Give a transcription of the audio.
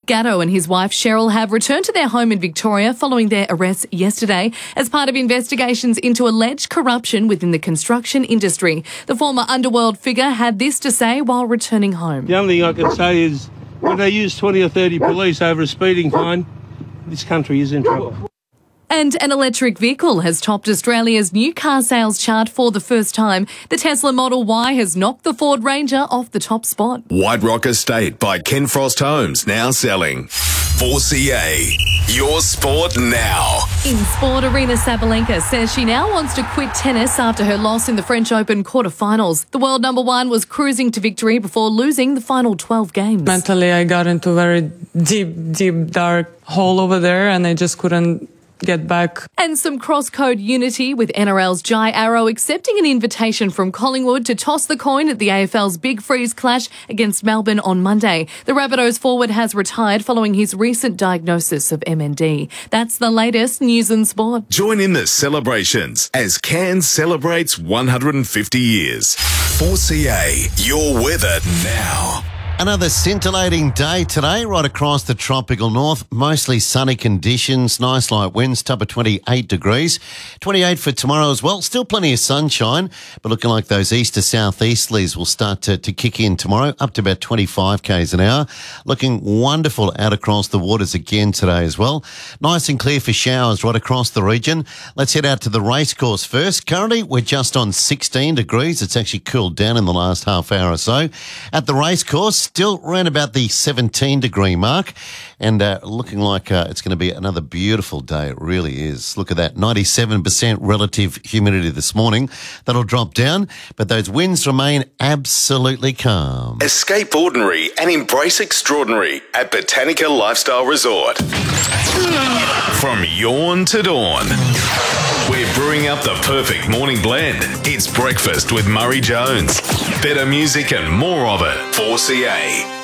Gatto and his wife Cheryl have returned to their home in Victoria following their arrest yesterday as part of investigations into alleged corruption within the construction industry. The former underworld figure had this to say while returning home. The only thing I can say is when they use 20 or 30 police over a speeding fine, this country is in trouble. And an electric vehicle has topped Australia's new car sales chart for the first time. The Tesla Model Y has knocked the Ford Ranger off the top spot. White Rock Estate by Ken Frost Homes, now selling. 4CA, your sport now. In sport, Aryna Sabalenka says she now wants to quit tennis after her loss in the French Open quarterfinals. The world number one was cruising to victory before losing the final 12 games. Mentally, I got into a very deep, dark hole over there, and I just couldn't get back. And some cross-code unity with NRL's Jai Arrow accepting an invitation from Collingwood to toss the coin at the AFL's Big Freeze clash against Melbourne on Monday. The Rabbitohs forward has retired following his recent diagnosis of MND. That's the latest news and sport. Join in the celebrations as Cairns celebrates 150 years. 4CA, your weather now. Another scintillating day today right across the tropical north. Mostly sunny conditions, nice light winds, top of 28 degrees. 28 for tomorrow as well. Still plenty of sunshine, but looking like those east to southeasterlies will start to kick in tomorrow, up to about 25 k's an hour. Looking wonderful out across the waters again today as well. Nice and clear for showers right across the region. Let's head out to the racecourse first. Currently, we're just on 16 degrees. It's actually cooled down in the last half hour or so. At the racecourse, still around about the 17-degree mark, and looking like it's going to be another beautiful day. It really is. Look at that, 97% relative humidity this morning. That'll drop down, but those winds remain absolutely calm. Escape ordinary and embrace extraordinary at Botanica Lifestyle Resort. From yawn to dawn, we're brewing up the perfect morning blend. It's breakfast with Murray Jones. Better music and more of it. 4CA.